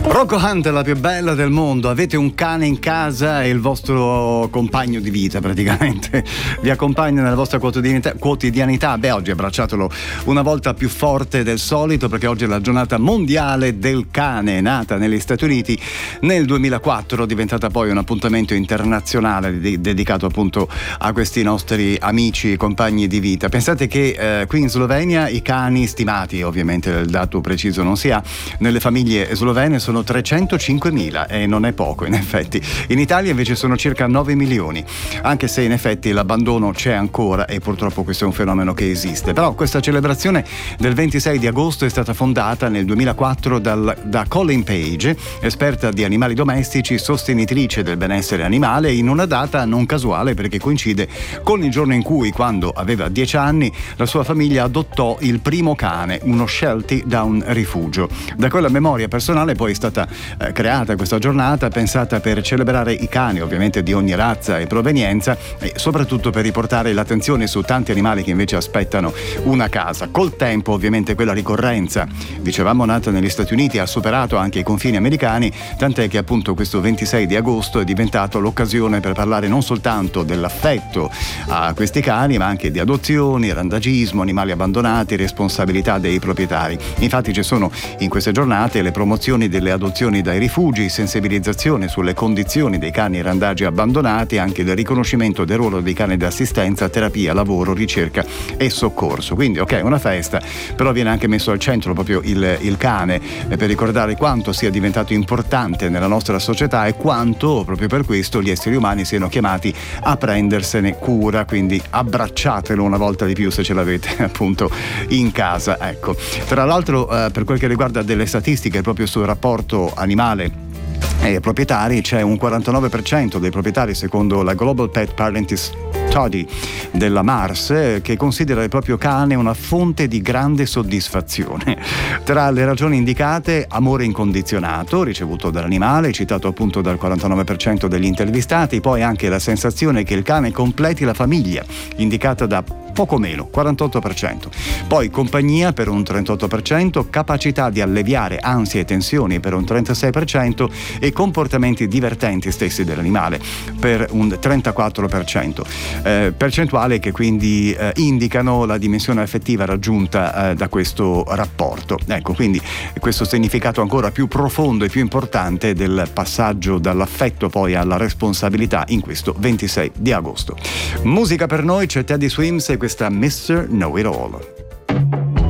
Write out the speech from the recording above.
Rocco Hunt, la più bella del mondo. Avete un cane in casa e il vostro compagno di vita praticamente vi accompagna nella vostra quotidianità. Beh, oggi abbracciatelo una volta più forte del solito, perché oggi è la giornata mondiale del cane, nata negli Stati Uniti nel 2004, diventata poi un appuntamento internazionale dedicato appunto a questi nostri amici e compagni di vita. Pensate che qui in Slovenia i cani stimati, ovviamente il dato preciso non si ha, nelle famiglie slovene sono 305.000 e non è poco in effetti. In Italia invece sono circa 9 milioni, anche se in effetti l'abbandono c'è ancora e purtroppo questo è un fenomeno che esiste. Però questa celebrazione del 26 di agosto è stata fondata nel 2004 da Colin Page, esperta di animali domestici, sostenitrice del benessere animale, in una data non casuale perché coincide con il giorno in cui, quando aveva 10 anni, la sua famiglia adottò il primo cane, uno Sheltie, da un rifugio. Da quella memoria personale poi è stata creata questa giornata pensata per celebrare i cani, ovviamente di ogni razza e provenienza, e soprattutto per riportare l'attenzione su tanti animali che invece aspettano una casa. Col tempo ovviamente quella ricorrenza, dicevamo nata negli Stati Uniti, ha superato anche i confini americani, tant'è che appunto questo 26 di agosto è diventato l'occasione per parlare non soltanto dell'affetto a questi cani, ma anche di adozioni, randagismo, animali abbandonati, responsabilità dei proprietari. Infatti ci sono in queste giornate le promozioni delle adozioni dai rifugi, sensibilizzazione sulle condizioni dei cani randagi abbandonati, anche il riconoscimento del ruolo dei cani d'assistenza, terapia, lavoro, ricerca e soccorso. Quindi ok, una festa, però viene anche messo al centro proprio il cane, per ricordare quanto sia diventato importante nella nostra società e quanto proprio per questo gli esseri umani siano chiamati a prendersene cura. Quindi abbracciatelo una volta di più se ce l'avete appunto in casa. Ecco, tra l'altro per quel che riguarda delle statistiche proprio sul rapporto animale e proprietari, c'è un 49% dei proprietari, secondo la Global Pet Parenting Study della Mars, che considera il proprio cane una fonte di grande soddisfazione. Tra le ragioni indicate, amore incondizionato ricevuto dall'animale, citato appunto dal 49% degli intervistati, poi anche la sensazione che il cane completi la famiglia, indicata da poco meno, 48%. Poi compagnia per un 38%, capacità di alleviare ansie e tensioni per un 36% e comportamenti divertenti stessi dell'animale per un 34%. Percentuale che quindi indicano la dimensione affettiva raggiunta da questo rapporto. Ecco, quindi questo significato ancora più profondo e più importante del passaggio dall'affetto poi alla responsabilità in questo 26 di agosto. Musica per noi, c'è Teddy Swims e questa Mr. Know It All.